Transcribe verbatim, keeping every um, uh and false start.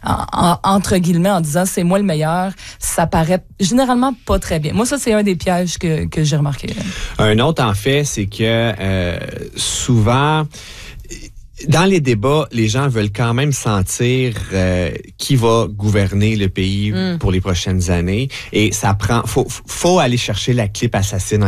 en, en, entre guillemets, en disant c'est moi le meilleur, ça paraît généralement pas très bien. Moi, ça, c'est un des pièges que, que j'ai remarqué. Un autre, en fait, c'est que euh, souvent, dans les débats, les gens veulent quand même sentir euh, qui va gouverner le pays mm. pour les prochaines années. Et ça prend, faut, faut aller chercher la clip assassine